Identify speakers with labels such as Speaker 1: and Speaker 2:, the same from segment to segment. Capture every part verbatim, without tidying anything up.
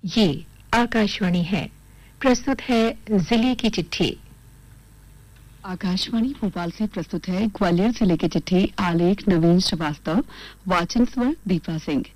Speaker 1: ये आकाशवाणी है। प्रस्तुत है जिले की चिट्ठी।
Speaker 2: आकाशवाणी भोपाल से प्रस्तुत है ग्वालियर जिले की चिट्ठी। आलेख नवीन श्रीवास्तव, वाचन स्वर दीपा सिंह।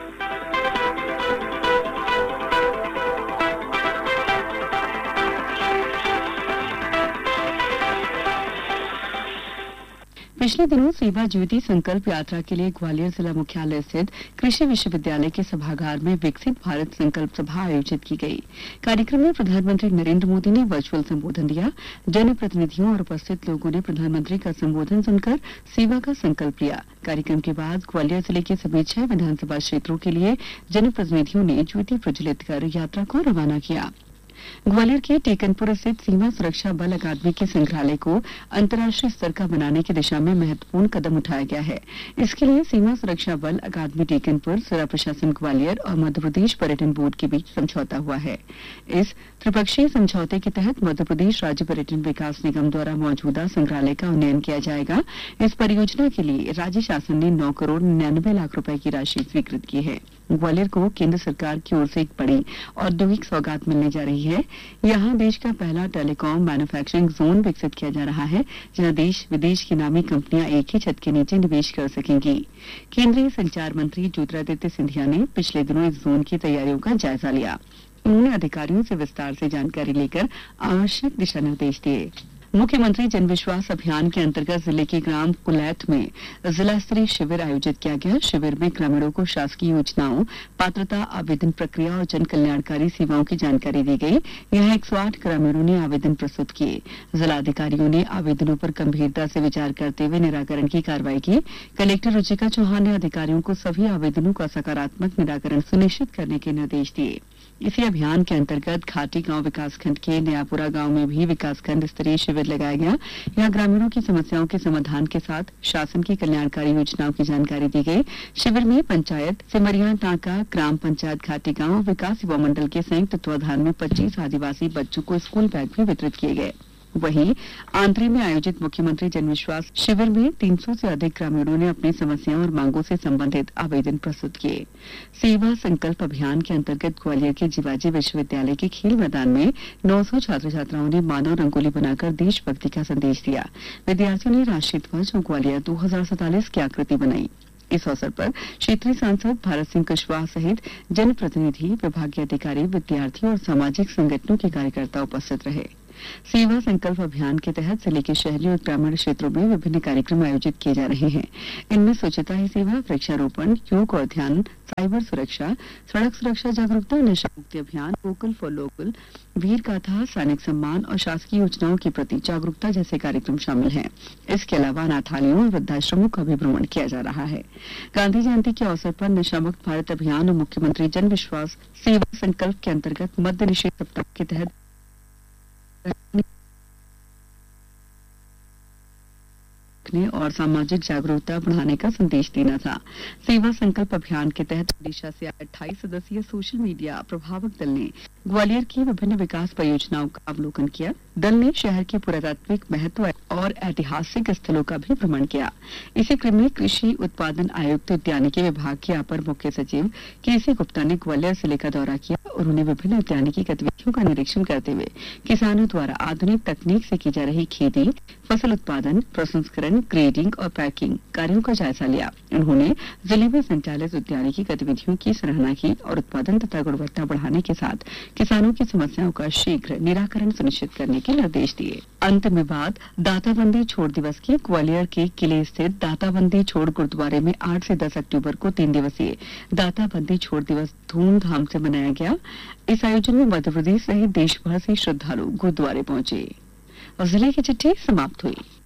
Speaker 2: पिछले दिनों सेवा ज्योति संकल्प यात्रा के लिए ग्वालियर जिला मुख्यालय स्थित कृषि विश्वविद्यालय के सभागार में विकसित भारत संकल्प सभा आयोजित की गई। कार्यक्रम में प्रधानमंत्री नरेंद्र मोदी ने वर्चुअल संबोधन दिया। जनप्रतिनिधियों और उपस्थित लोगों ने प्रधानमंत्री का संबोधन सुनकर सेवा का संकल्प लिया। कार्यक्रम के बाद ग्वालियर जिले के सभी छह विधानसभा क्षेत्रों के लिए जनप्रतिनिधियों ने ज्योति प्रज्वलित कर यात्रा को रवाना किया। ग्वालियर के टेकनपुर स्थित सीमा सुरक्षा बल अकादमी के संग्रहालय को अंतर्राष्ट्रीय स्तर का बनाने की दिशा में महत्वपूर्ण कदम उठाया गया है। इसके लिए सीमा सुरक्षा बल अकादमी टेकनपुर, जिला प्रशासन ग्वालियर और मध्य प्रदेश पर्यटन बोर्ड के बीच समझौता हुआ है। इस त्रिपक्षीय समझौते के तहत मध्य प्रदेश राज्य पर्यटन विकास निगम द्वारा मौजूदा संग्रहालय का उन्नयन किया जाएगा। इस परियोजना के लिए राज्य शासन ने नौ करोड़ निन्यानवे लाख रुपए की राशि स्वीकृत की है। ग्वालियर को केंद्र सरकार की ओर से एक बड़ी औद्योगिक सौगात मिलने जा रही है। यहाँ देश का पहला टेलीकॉम मैन्युफैक्चरिंग जोन विकसित किया जा रहा है, जहाँ देश विदेश की नामी कंपनियां एक ही छत के नीचे निवेश कर सकेंगी। केंद्रीय संचार मंत्री ज्योतिरादित्य सिंधिया ने पिछले दिनों इस जोन की तैयारियों का जायजा लिया। उन्होंने अधिकारियों से विस्तार से जानकारी लेकर आवश्यक दिशा निर्देश दिए। मुख्यमंत्री जन विश्वास अभियान के अंतर्गत जिले के ग्राम कुलैत में जिला स्तरीय शिविर आयोजित किया गया। शिविर में ग्रामीणों को शासकीय योजनाओं, पात्रता, आवेदन प्रक्रिया और जन कल्याणकारी सेवाओं की जानकारी दी गई। यहाँ एक सौ आठ ग्रामीणों ने आवेदन प्रस्तुत किए। जिला अधिकारियों ने आवेदनों पर गंभीरता से विचार करते हुए निराकरण की कार्रवाई की। कलेक्टर रुचिका चौहान ने अधिकारियों को सभी आवेदनों का सकारात्मक निराकरण सुनिश्चित करने के निर्देश दिए। इसी अभियान के अंतर्गत घाटी गांव विकासखंड के नयापुरा गांव में भी विकासखंड स्तरीय शिविर लगाया गया। यहाँ ग्रामीणों की समस्याओं के समाधान के साथ शासन की कल्याणकारी योजनाओं की जानकारी दी गई। शिविर में पंचायत सिमरिया टांका, ग्राम पंचायत घाटी गांव विकास युवा मंडल के संयुक्त तत्वाधान में पच्चीस आदिवासी बच्चों को स्कूल बैग भी वितरित किए गए। वहीं आंध्री में आयोजित मुख्यमंत्री जन विश्वास शिविर में तीन सौ से अधिक ग्रामीणों ने अपनी समस्याओं और मांगों से संबंधित आवेदन प्रस्तुत किए। सेवा संकल्प अभियान के अंतर्गत ग्वालियर के जिवाजी विश्वविद्यालय के खेल मैदान में नौ सौ छात्र छात्राओं ने मानव रंगोली बनाकर देशभक्ति का संदेश दिया। विद्यार्थियों ने राष्ट्रीय ध्वज और ग्वालियर दो हजार सैंतालीस की आकृति बनाई। इस अवसर पर क्षेत्रीय सांसद भारत सिंह कुशवाहा सहित जनप्रतिनिधि, विभागीय अधिकारी, विद्यार्थी और सामाजिक संगठनों के कार्यकर्ता उपस्थित रहे। सेवा संकल्प अभियान के तहत जिले के शहरी और ग्रामीण क्षेत्रों में विभिन्न कार्यक्रम आयोजित किए जा रहे हैं। इनमें स्वच्छता ही सेवा, वृक्षारोपण, योग और ध्यान, साइबर सुरक्षा, सड़क सुरक्षा जागरूकता, नशा मुक्ति अभियान, वोकल फॉर लोकल, वीर गाथा, सैनिक सम्मान और शासकीय योजनाओं के प्रति जागरूकता जैसे कार्यक्रम शामिल हैं। इसके अलावा अनाथालयों और वृद्धाश्रमों का भी भ्रमण किया जा रहा है। गांधी जयंती के अवसर पर नशा मुक्त भारत अभियान और मुख्यमंत्री जन विश्वास सेवा संकल्प के अंतर्गत मद्य निषेध सप्ताह के तहत और सामाजिक जागरूकता बढ़ाने का संदेश देना था। सेवा संकल्प अभियान के तहत ओडिशा से अट्ठाईस सदस्यीय सोशल मीडिया प्रभावक दल ने ग्वालियर की विभिन्न विकास परियोजनाओं का अवलोकन किया। दल ने शहर के पुरातात्विक महत्व और ऐतिहासिक स्थलों का भी भ्रमण किया। इसी क्रम में कृषि उत्पादन आयुक्त उद्यानिकी विभाग के अपर मुख्य सचिव केसी गुप्ता ने ग्वालियर जिले का दौरा किया। उन्होंने विभिन्न उद्यानिकी गतिविधियों का निरीक्षण करते हुए किसानों द्वारा आधुनिक तकनीक से की जा रही खेती, फसल उत्पादन, प्रसंस्करण, ग्रेडिंग और पैकिंग कार्यों का जायजा लिया। उन्होंने जिले में संचालित उद्यानिकी गतिविधियों की सराहना की और उत्पादन तथा गुणवत्ता बढ़ाने के साथ किसानों की समस्याओं का शीघ्र निराकरण सुनिश्चित करने के निर्देश दिए। अंत में बात दाताबंदी छोड़ दिवस की। ग्वालियर के किले स्थित दाताबंदी छोड़ गुरुद्वारे में आठ से दस अक्टूबर को तीन दिवसीय दाताबंदी छोड़ दिवस धूमधाम से मनाया गया। इस आयोजन में मध्य प्रदेश सहित देश भर से श्रद्धालु गुरुद्वारे पहुंचे और जिले की चिट्ठी समाप्त हुई।